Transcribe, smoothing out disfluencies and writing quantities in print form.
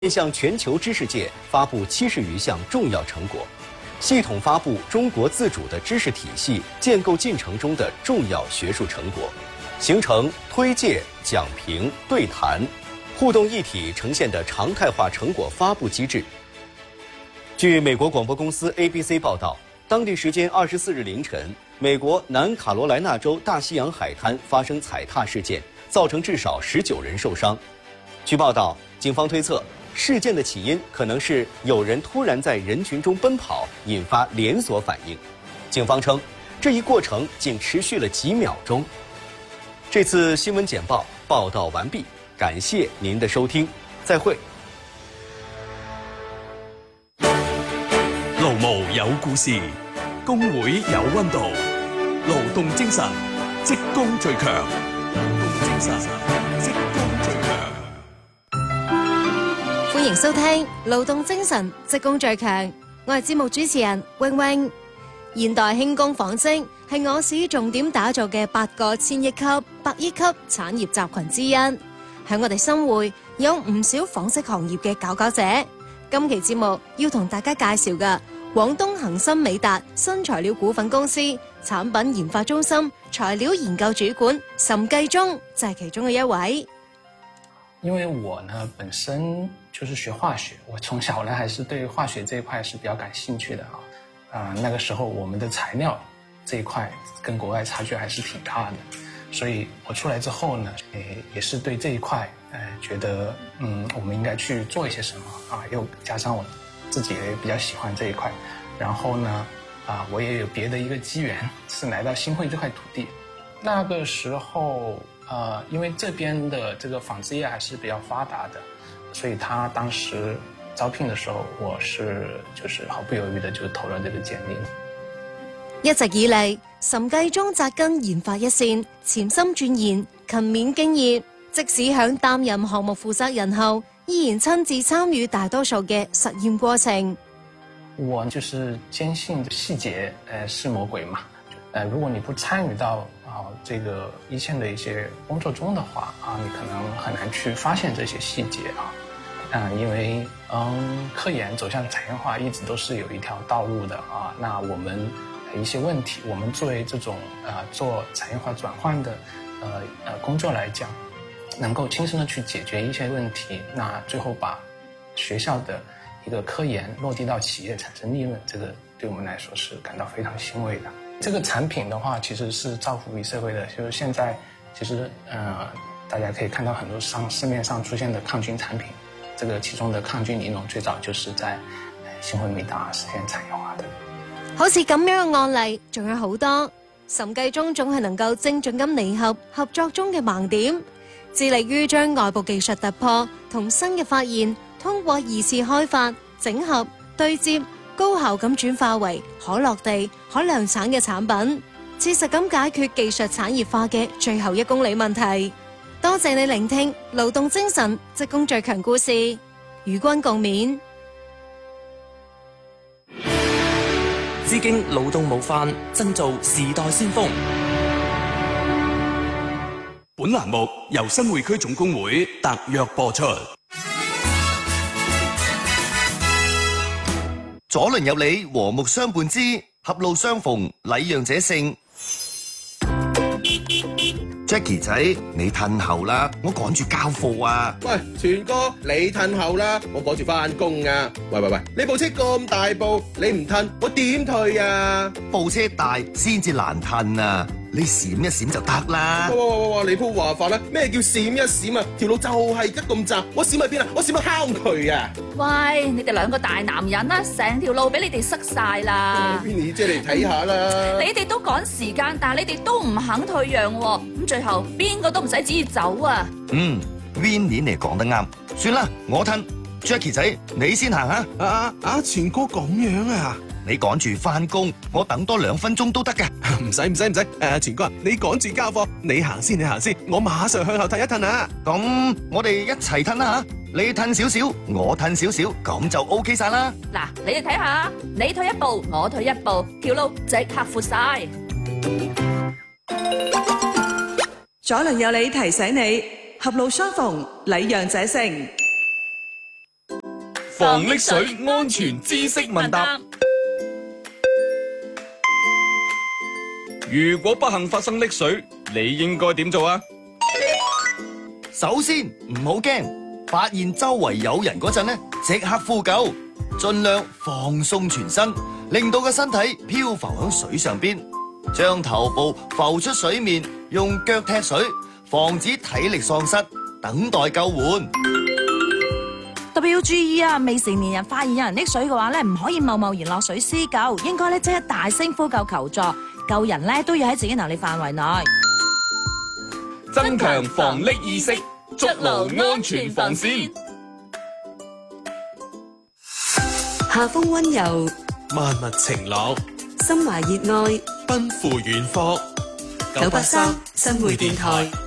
向全球知识界发布70余项重要成果，系统发布中国自主的知识体系建构进程中的重要学术成果，形成推介、讲评、对谈、互动一体呈现的常态化成果发布机制。据美国广播公司 ABC 报道，当地时间24日凌晨，美国南卡罗来纳州大西洋海滩发生踩踏事件，造成至少19人受伤。据报道，警方推测事件的起因可能是有人突然在人群中奔跑，引发连锁反应。警方称，这一过程仅持续了几秒钟。这次新闻简报报道完毕，感谢您的收听，再会。 勞務有故事，工會有溫度，勞動精神，職工最強。勞動精神，職工最強。 歡迎收聽《勞動精神，職工最強》，我係節目主持人永永。現代輕工紡織係我市重點打造嘅8個千億級、百億級產業集群之一。喺我哋新會有唔少紡織行業嘅佼佼者。今期節目要同大家介紹嘅廣東恒生美達新材料股份公司產品研發中心材料研究主管岑繼忠就係其中嘅一位。 因為我呢本身就是學化學，我從小呢還是對化學這一塊是比較感興趣的啊。那個時候我們的材料這一塊跟國外差距還是挺大的，所以我出來之後呢，也是對這一塊覺得我們應該去做一些什麼啊，又加上我自己也比較喜歡這一塊，然後呢我也有別的一個機緣是來到新會這塊土地。那個時候因為這邊的這個紡織業還是比較發達的，所以他當時招聘的時候，我是就是毫不猶豫的就投了這個簡歷。 一直以嚟，岑繼忠扎根研發一線，潛心鑽研，勤勉敬業。即使響擔任項目負責人後，依然親自參與大多數嘅實驗過程。 我就是堅信細節是魔鬼嘛。如果你不參與到這個一線的一些工作中的話你可能很難去發現這些細節因為科研走向產業化一直都是有一條道路的那我們一些問題，我們作為這種做產業化轉換的工作來講，能夠親身的去解決一些問題，那最後把學校的一個科研落地到企業產生利潤，這個對我們來說是感到非常欣慰的。這個產品的話其實是造福於社會的，就是現在其實大家可以看到很多市面上出現的抗菌產品，這個其中的抗菌尼龍最早就是在新會美達實現產業化的。 好似咁樣嘅案例仲有好多，岑繼忠總係能夠精準咁彌合合作中嘅盲點，致力於將外部技術突破同新嘅發現通過二次開發、整合、對接，高效咁轉化為可落地、可量產嘅產品，切實咁解決技術產業化嘅最後1公里問題。多謝你聆聽勞動精神職工最強故事，與君共勉。 致敬勞動模範，爭造時代先鋒。本欄目由新會區總工會特約播出。 左鄰右里，和睦相伴之，狹路相逢，禮讓者勝。Jackie 仔，你褪後啦，我趕住交貨啊！ 喂，全哥，你褪後啦，我趕住翻工啊！喂，你部車咁大部，你唔褪，我點退啊？ 部車大先至難褪啊！你閃一閃就得啦。 哇！你鋪話法啦，咩叫閃一閃啊？條路就係得咁窄，我閃喺邊啊？我閃喺坑渠啊！ 喂，你哋兩個大男人啦，成條路俾你哋塞晒啦。 Winnie 姐嚟睇下啦。 你哋都趕時間，但係你哋都唔肯退讓喎，咁最後邊個都唔使旨意走啊 ！Winnie 你講得啱，算啦，我褪。Jackie 仔，你先行啊！ 全哥咁樣啊？ 你趕住翻工，我等多2分鐘都得㗎。 唔使，全哥，你趕住交貨，你行先，我馬上向後褪一褪啊！ 咁我哋一齊褪啦吓，你褪少少，我褪少少，咁就 OK 晒啦。 嗱，你哋睇下，你退一步，我退一步，條路即刻闊晒。 左鄰右里提醒你，狹路相逢，禮讓者勝。 防溺水安全知識問答。如果不幸發生溺水，你應該點做啊？ 首先唔好驚，發現周圍有人嗰陣呢，即刻呼救，盡量放鬆全身，令到個身體漂浮喺水上邊，將頭部浮出水面，用腳踢水，防止體力喪失，等待救援。 特別要注意啊！未成年人發現有人溺水嘅話咧，唔可以貿然落水施救，應該咧即刻大聲呼救求助，救人咧都要喺自己能力範圍內。 增強防溺意識，築牢安全防線。 夏風溫柔， 萬物晴朗， 心懷熱愛， 奔赴遠方。 983新會電台。